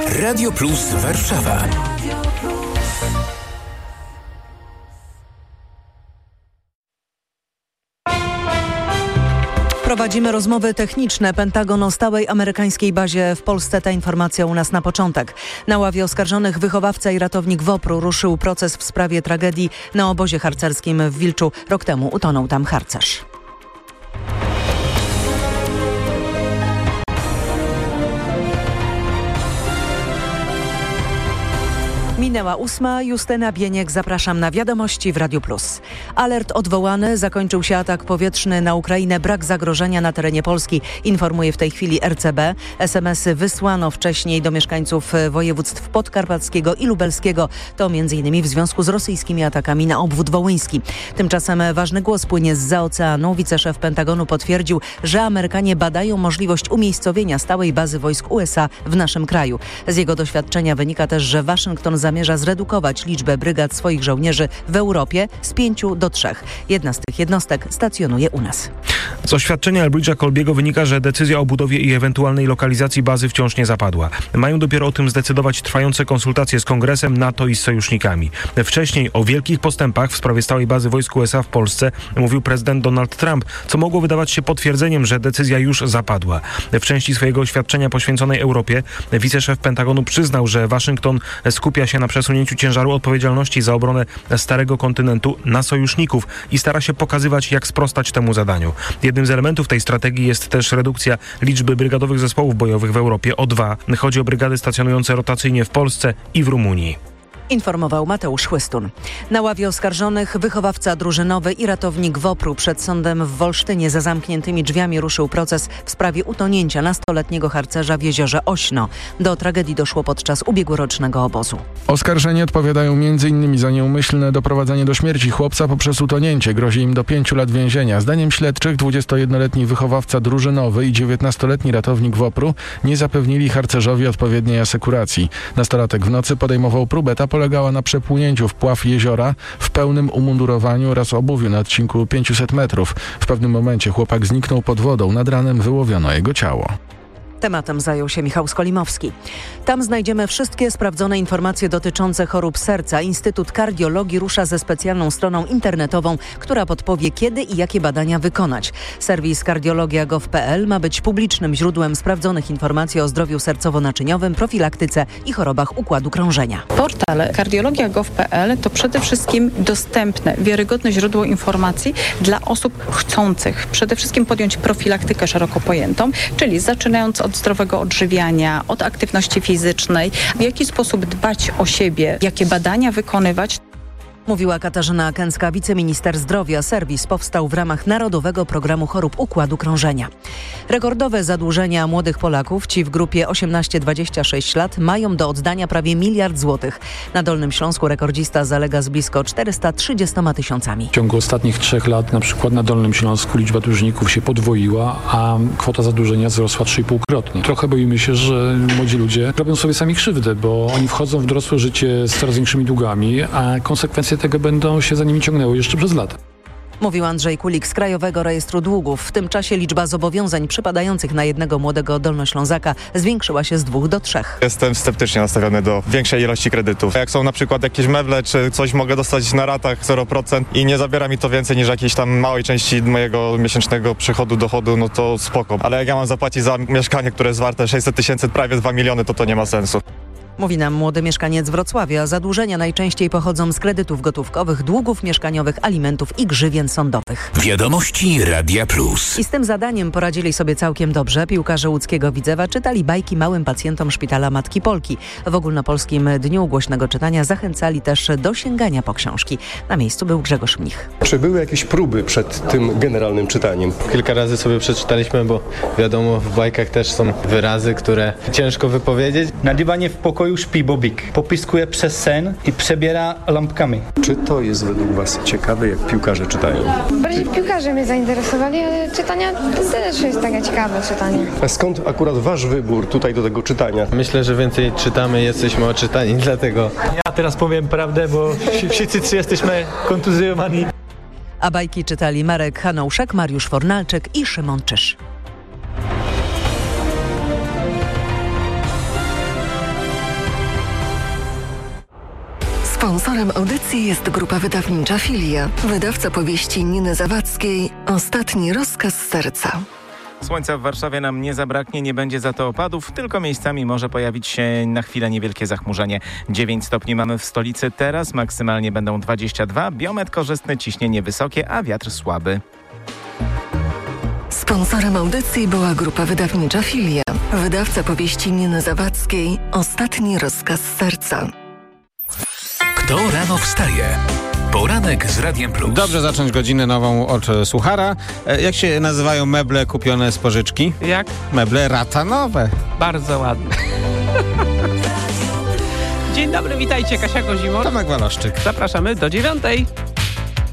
Radio Plus Warszawa. Prowadzimy rozmowy techniczne. Pentagon o stałej amerykańskiej bazie w Polsce. Ta informacja u nas na początek. Na ławie oskarżonych wychowawca i ratownik WOPR-u ruszył proces w sprawie tragedii na obozie harcerskim w Wilczu. Rok temu utonął tam harcerz. Minęła 8. Justyna Bieniek. Zapraszam na wiadomości w Radiu Plus. Alert odwołany. Zakończył się atak powietrzny na Ukrainę. Brak zagrożenia na terenie Polski. Informuje w tej chwili RCB. SMS-y wysłano wcześniej do mieszkańców województw podkarpackiego i lubelskiego. To m.in. w związku z rosyjskimi atakami na obwód wołyński. Tymczasem ważny głos płynie zza oceanu. Wiceszef Pentagonu potwierdził, że Amerykanie badają możliwość umiejscowienia stałej bazy wojsk USA w naszym kraju. Z jego doświadczenia wynika też, że Waszyngton zamierza zredukować liczbę brygad swoich żołnierzy w Europie z 5 do 3. Jedna z tych jednostek stacjonuje u nas. Z oświadczenia Elbridge'a Colbiego wynika, że decyzja o budowie i ewentualnej lokalizacji bazy wciąż nie zapadła. Mają dopiero o tym zdecydować trwające konsultacje z Kongresem, NATO i z sojusznikami. Wcześniej o wielkich postępach w sprawie stałej bazy wojsk USA w Polsce mówił prezydent Donald Trump, co mogło wydawać się potwierdzeniem, że decyzja już zapadła. W części swojego oświadczenia poświęconej Europie wiceszef Pentagonu przyznał, że Waszyngton skupia się na przesunięciu ciężaru odpowiedzialności za obronę starego kontynentu na sojuszników i stara się pokazywać, jak sprostać temu zadaniu. Jednym z elementów tej strategii jest też redukcja liczby brygadowych zespołów bojowych w Europie o 2. Chodzi o brygady stacjonujące rotacyjnie w Polsce i w Rumunii. Informował Mateusz Chłystun. Na ławie oskarżonych wychowawca drużynowy i ratownik WOPR-u. Przed sądem w Wolsztynie za zamkniętymi drzwiami ruszył proces w sprawie utonięcia nastoletniego harcerza w jeziorze Ośno. Do tragedii doszło podczas ubiegłorocznego obozu. Oskarżeni odpowiadają m.in. za nieumyślne doprowadzenie do śmierci chłopca poprzez utonięcie. Grozi im do 5 lat więzienia. Zdaniem śledczych 21-letni wychowawca drużynowy i 19-letni ratownik WOPR-u nie zapewnili harcerzowi odpowiedniej asekuracji. Nastolatek w nocy podejmował próbę. Ta polegała na przepłynięciu w pław jeziora w pełnym umundurowaniu oraz obuwiu na odcinku 500 metrów. W pewnym momencie chłopak zniknął pod wodą. Nad ranem wyłowiono jego ciało. Tematem zajął się Michał Skolimowski. Tam znajdziemy wszystkie sprawdzone informacje dotyczące chorób serca. Instytut Kardiologii rusza ze specjalną stroną internetową, która podpowie, kiedy i jakie badania wykonać. Serwis kardiologia.gov.pl ma być publicznym źródłem sprawdzonych informacji o zdrowiu sercowo-naczyniowym, profilaktyce i chorobach układu krążenia. Portal kardiologia.gov.pl to przede wszystkim dostępne, wiarygodne źródło informacji dla osób chcących przede wszystkim podjąć profilaktykę szeroko pojętą, czyli zaczynając od zdrowego odżywiania, od aktywności fizycznej, w jaki sposób dbać o siebie, jakie badania wykonywać. Mówiła Katarzyna Kęcka, wiceminister zdrowia. Serwis powstał w ramach Narodowego Programu Chorób Układu Krążenia. Rekordowe zadłużenia młodych Polaków, ci w grupie 18-26 lat, mają do oddania prawie 1 miliard złotych. Na Dolnym Śląsku rekordzista zalega z blisko 430 tysiącami. W ciągu ostatnich 3 lat na przykład na Dolnym Śląsku liczba dłużników się podwoiła, a kwota zadłużenia wzrosła 3,5-krotnie. Trochę boimy się, że młodzi ludzie robią sobie sami krzywdę, bo oni wchodzą w dorosłe życie z coraz większymi długami, a konsekwencje tego będą się za nimi ciągnęły jeszcze przez lata. Mówił Andrzej Kulik z Krajowego Rejestru Długów. W tym czasie liczba zobowiązań przypadających na jednego młodego Dolnoślązaka zwiększyła się z 2 do 3. Jestem sceptycznie nastawiony do większej ilości kredytów. Jak są na przykład jakieś meble, czy coś mogę dostać na ratach 0% i nie zabiera mi to więcej niż jakiejś tam małej części mojego miesięcznego przychodu, dochodu, no to spoko. Ale jak ja mam zapłacić za mieszkanie, które jest warte 600 tysięcy, prawie 2 miliony, to nie ma sensu. Mówi nam młody mieszkaniec Wrocławia. Zadłużenia najczęściej pochodzą z kredytów gotówkowych, długów mieszkaniowych, alimentów i grzywien sądowych. Wiadomości Radia Plus. I z tym zadaniem poradzili sobie całkiem dobrze. Piłkarze łódzkiego Widzewa czytali bajki małym pacjentom Szpitala Matki Polki. W ogólnopolskim Dniu Głośnego Czytania zachęcali też do sięgania po książki. Na miejscu był Grzegorz Mnich. Czy były jakieś próby przed tym generalnym czytaniem? Kilka razy sobie przeczytaliśmy, bo wiadomo, w bajkach też są wyrazy, które ciężko wypowiedzieć. Na dywanie w pokoju śpi Bobik. Popiskuje przez sen i przebiera lampkami. Czy to jest według Was ciekawe, jak piłkarze czytają? Bardziej piłkarze mnie zainteresowali, ale czytania to też jest takie ciekawe czytanie. A skąd akurat Wasz wybór tutaj do tego czytania? Myślę, że więcej czytamy, jesteśmy oczytani, dlatego. Ja teraz powiem prawdę, bo wszyscy 3 jesteśmy kontuzjowani. A bajki czytali Marek Hanouszek, Mariusz Fornalczyk i Szymon Czyż. Sponsorem audycji jest grupa wydawnicza Filia. Wydawca powieści Niny Zawadzkiej Ostatni rozkaz serca. Słońca w Warszawie nam nie zabraknie, nie będzie za to opadów, tylko miejscami może pojawić się na chwilę niewielkie zachmurzenie. 9 stopni mamy w stolicy teraz, maksymalnie będą 22, biometr korzystny, ciśnienie wysokie, a wiatr słaby. Sponsorem audycji była grupa wydawnicza Filia. Wydawca powieści Niny Zawadzkiej Ostatni rozkaz serca. Kto rano wstaje? Poranek z Radiem Plus. Dobrze zacząć godzinę nową od suchara. Jak się nazywają meble kupione z pożyczki? Jak? Meble ratanowe. Bardzo ładne. Dzień dobry, witajcie, Kasia Kozimor. Tomek Waloszczyk. Zapraszamy do 9:00.